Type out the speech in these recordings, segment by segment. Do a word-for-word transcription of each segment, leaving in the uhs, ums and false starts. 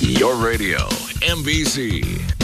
Your radio, M B C.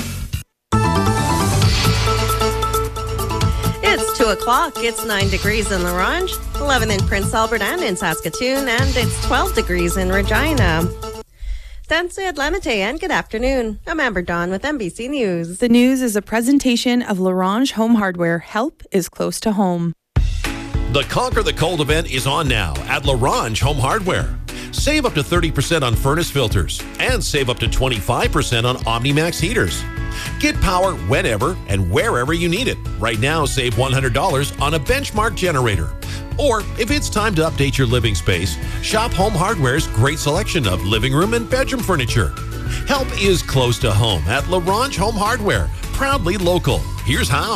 It's two o'clock. It's nine degrees in La Ronge, eleven in Prince Albert and in Saskatoon, and it's twelve degrees in Regina. Danse Atlanite, and good afternoon. I'm Amber Dawn with M B C News. The news is a presentation of La Ronge Home Hardware. Help is close to home. The Conquer the Cold event is on now at La Ronge Home Hardware. Save up to thirty percent on furnace filters and save up to twenty-five percent on OmniMax heaters. Get power whenever and wherever you need it. Right now, save one hundred dollars on a Benchmark generator. Or if it's time to update your living space, shop Home Hardware's great selection of living room and bedroom furniture. Help is close to home at La Ronge Home Hardware. Proudly local. Here's how.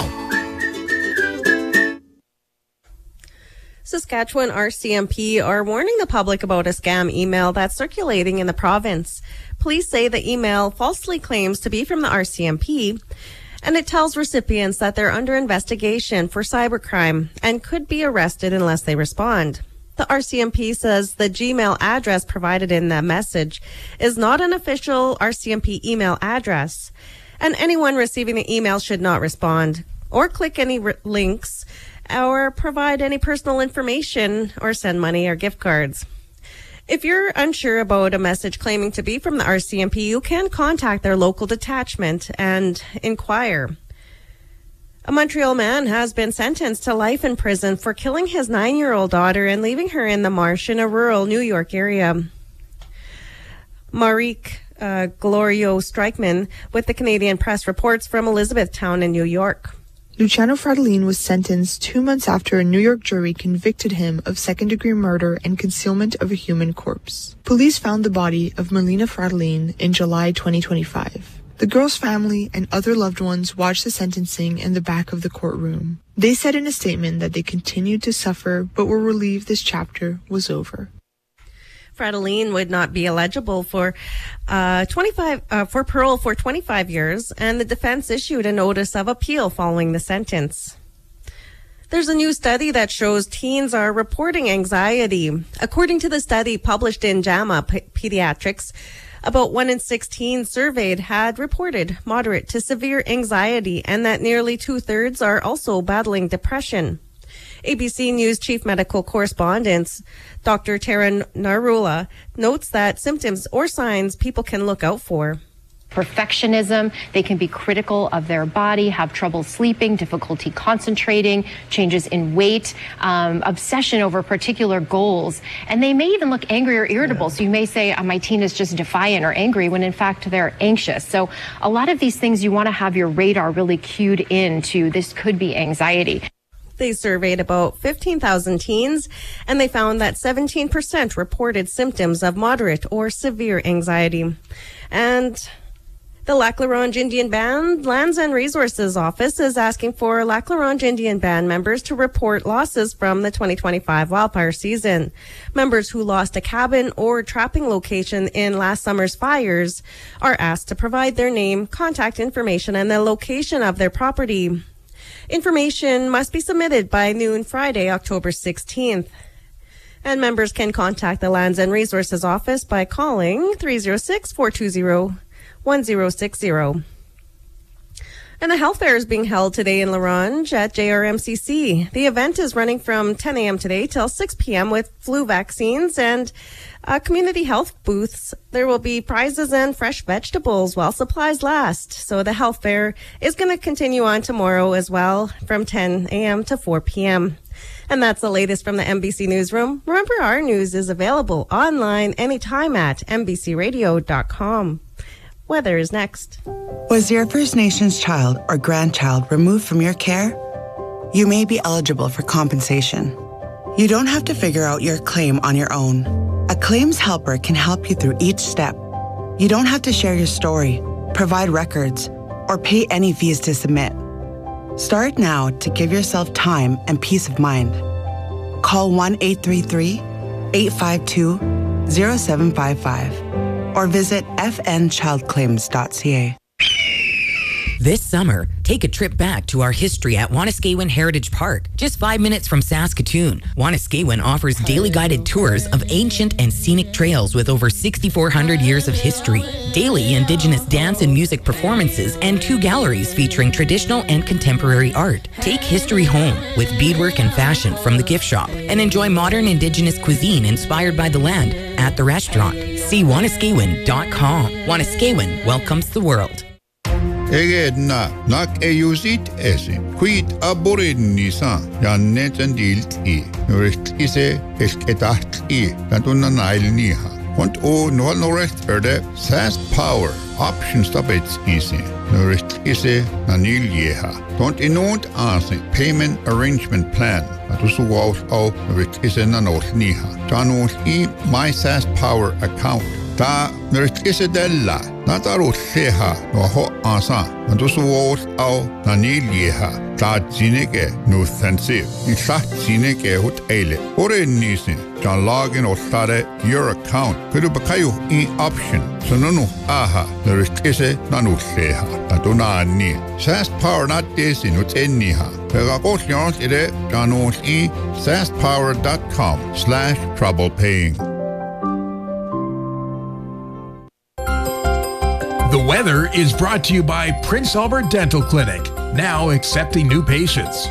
Saskatchewan R C M P are warning the public about a scam email that's circulating in the province. Police say the email falsely claims to be from the R C M P, and it tells recipients that they're under investigation for cybercrime and could be arrested unless they respond. The R C M P says the Gmail address provided in the message is not an official R C M P email address, and anyone receiving the email should not respond or click any re- links or provide any personal information or send money or gift cards. If you're unsure about a message claiming to be from the R C M P, you can contact their local detachment and inquire. A Montreal man has been sentenced to life in prison for killing his nine-year-old daughter and leaving her in the marsh in a rural New York area. Marique uh, Glorio Strikeman with the Canadian Press reports from Elizabethtown in New York. Luciano Fratellin was sentenced two months after a New York jury convicted him of second-degree murder and concealment of a human corpse. Police found the body of Melina Fratellin in July twenty twenty-five. The girl's family and other loved ones watched the sentencing in the back of the courtroom. They said in a statement that they continued to suffer but were relieved this chapter was over. Fratellin would not be eligible for uh, twenty-five uh, for parole for twenty-five years, and the defense issued a notice of appeal following the sentence. There's a new study that shows teens are reporting anxiety. According to the study published in JAMA P- Pediatrics, about one in six teens surveyed had reported moderate to severe anxiety, and that nearly two-thirds are also battling depression. A B C News chief medical correspondent Doctor Tara Narula notes that symptoms or signs people can look out for. Perfectionism, they can be critical of their body, have trouble sleeping, difficulty concentrating, changes in weight, um, obsession over particular goals, and they may even look angry or irritable. Yeah. So you may say, oh, my teen is just defiant or angry, when in fact they're anxious. So a lot of these things you want to have your radar really cued into. This could be anxiety. They surveyed about fifteen thousand teens, and they found that seventeen percent reported symptoms of moderate or severe anxiety. And the Lac La Ronge Indian Band Lands and Resources Office is asking for Lac La Ronge Indian Band members to report losses from the twenty twenty-five wildfire season. Members who lost a cabin or trapping location in last summer's fires are asked to provide their name, contact information, and the location of their property. Information must be submitted by noon Friday, October sixteenth. And members can contact the Lands and Resources Office by calling three oh six, four two zero, one zero six zero. And a health fair is being held today in La Ronge at J R M C C. The event is running from ten a.m. today till six p.m. with flu vaccines and uh, community health booths. There will be prizes and fresh vegetables while supplies last. So the health fair is going to continue on tomorrow as well from ten a.m. to four p.m. And that's the latest from the M B C Newsroom. Remember, our news is available online anytime at m b c radio dot com. Weather is next. Was your First Nations child or grandchild removed from your care? You may be eligible for compensation. You don't have to figure out your claim on your own. A claims helper can help you through each step. You don't have to share your story, provide records, or pay any fees to submit. Start now to give yourself time and peace of mind. Call one eight three three, eight five two, zero seven five five or visit f n child claims dot c a. This summer, take a trip back to our history at Wanuskewin Heritage Park, just five minutes from Saskatoon. Wanuskewin offers daily guided tours of ancient and scenic trails with over sixty-four hundred years of history, daily Indigenous dance and music performances, and two galleries featuring traditional and contemporary art. Take history home with beadwork and fashion from the gift shop, and enjoy modern Indigenous cuisine inspired by the land at the restaurant. See Wanuskewin dot com. Wanuskewin welcomes the world. Egedna nak eyusit ese quid aborinisa jannetan dilti nuritise esketahti kantuna nailniha want o no norest erde sas power options tabets ise nuritise naniljeha don't inont ase payment arrangement plan atusuwaus au nuritise nanolniha janus I my sas power account ta nuritise della Nataru Seha no ho asa, and those walls au Nanilieha, ta zineke no sensive, in sat zineke hut ele, or in nisin, John login or stare your account, could bakayu in option, so no aha, there is kisse nanu seha, Natuna ni. Sast power not this in what's in niha. There are both yarns in it, Janos e sastpower dot com slash trouble paying. The weather is brought to you by Prince Albert Dental Clinic, now accepting new patients.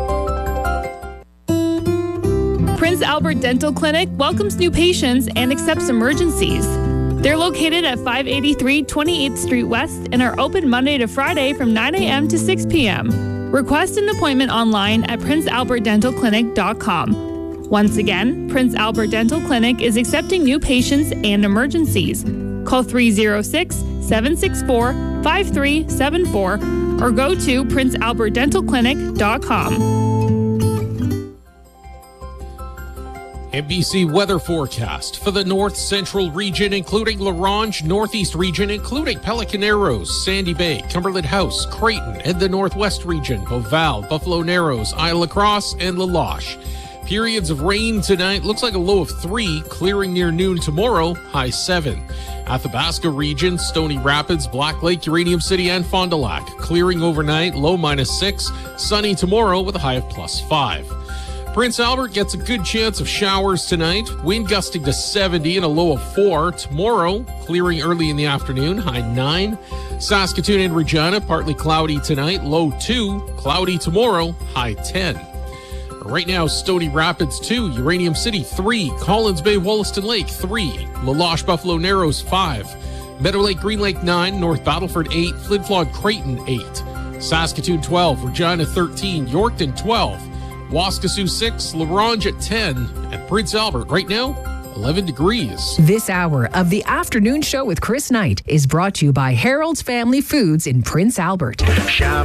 Prince Albert Dental Clinic welcomes new patients and accepts emergencies. They're located at five eighty-three twenty-eighth Street West and are open Monday to Friday from nine a.m. to six p.m. Request an appointment online at prince albert dental clinic dot com. Once again, Prince Albert Dental Clinic is accepting new patients and emergencies. Call three oh six, seven six four, five three seven four or go to prince albert dental clinic dot com. N B C weather forecast for the north central region, including La Ronge, northeast region, including Pelican Narrows, Sandy Bay, Cumberland House, Creighton, and the northwest region, Beauval, Buffalo Narrows, Isle La Crosse, and La Loche. Periods of rain tonight, looks like a low of three, clearing near noon tomorrow, high seven. Athabasca region, Stony Rapids, Black Lake, Uranium City, and Fond du Lac. Clearing overnight, low minus six. Sunny tomorrow with a high of plus five. Prince Albert gets a good chance of showers tonight. Wind gusting to seventy and a low of four. Tomorrow, clearing early in the afternoon, high nine. Saskatoon and Regina, partly cloudy tonight, low two. Cloudy tomorrow, high ten. Right now, Stony Rapids two, Uranium City three, Collins Bay, Wollaston Lake three, La Loche, Buffalo Narrows five, Meadow Lake, Green Lake nine, North Battleford eight, Flin Flon, Creighton eight, Saskatoon twelve, Regina thirteen, Yorkton twelve, Waskesiu six, La Ronge at ten, and Prince Albert right now, eleven degrees. This hour of the afternoon show with Chris Knight is brought to you by Harold's Family Foods in Prince Albert.